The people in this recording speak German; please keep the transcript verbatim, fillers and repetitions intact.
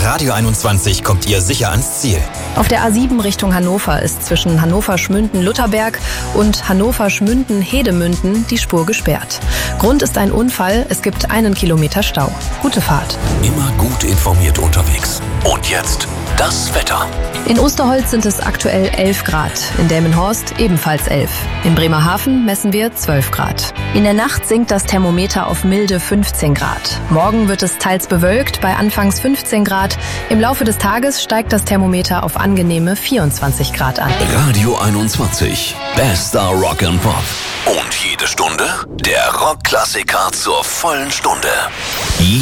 Radio einundzwanzig kommt ihr sicher ans Ziel. Auf der A sieben Richtung Hannover ist zwischen Hannover-Schmünden-Lutherberg und Hannover-Schmünden-Hedemünden die Spur gesperrt. Grund ist ein Unfall, es gibt einen Kilometer Stau. Gute Fahrt. Immer gut informiert unterwegs. Und jetzt das Wetter. In Osterholz sind es aktuell elf Grad, in Delmenhorst ebenfalls elf. In Bremerhaven messen wir zwölf Grad. In der Nacht sinkt das Thermometer auf milde fünfzehn Grad. Morgen wird es teils bewölkt bei anfangs fünfzehn Grad. Im Laufe des Tages steigt das Thermometer auf angenehme vierundzwanzig Grad an. Radio einundzwanzig. Bester Rock and Pop. Und jede Stunde der Rockklassiker zur vollen Stunde.